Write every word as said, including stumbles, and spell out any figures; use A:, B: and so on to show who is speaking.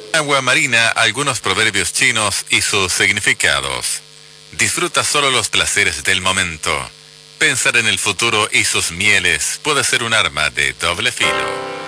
A: Agua marina, algunos proverbios chinos y sus significados. Disfruta solo los placeres del momento. Pensar en el futuro y sus mieles puede ser un arma de doble filo.